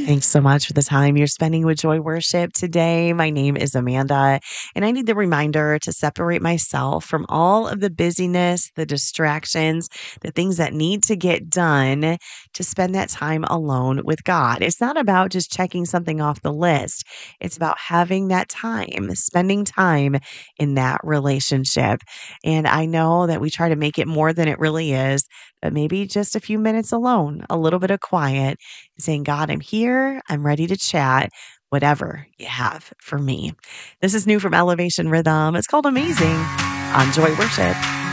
Thanks so much for the time you're spending with Joy Worship today. My name is Amanda, and I need the reminder to separate myself from all of the busyness, the distractions, the things that need to get done to spend that time alone with God. It's not about just checking something off the list, it's about having that time, spending time in that relationship. And I know that we try to make it more than it really is, but maybe just a few minutes alone, a little bit of quiet saying, God, I'm here. I'm ready to chat, whatever you have for me. This is new from Elevation Rhythm. It's called Amazing on Joy Worship.